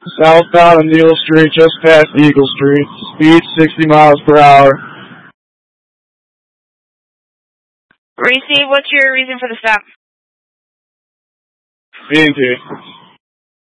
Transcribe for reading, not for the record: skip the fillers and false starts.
Southbound on Neal Street, just past Eagle Street. Speed 60 miles per hour. Receive, what's your reason for the stop? B&T.